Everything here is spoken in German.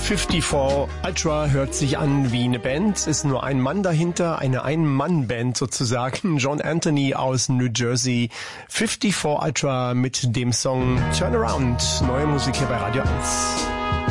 54 Ultra hört sich an wie eine Band. Es ist nur ein Mann dahinter, eine Ein-Mann-Band sozusagen. John Anthony aus New Jersey. 54 Ultra mit dem Song Turn Around. Neue Musik hier bei Radio 1.